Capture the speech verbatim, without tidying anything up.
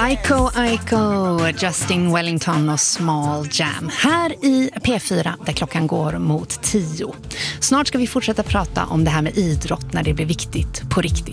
Aiko Aiko, Justin Wellington och Small Jam. Här i P fyra där klockan går mot tio. Snart ska vi fortsätta prata om det här med idrott när det blir viktigt på riktigt.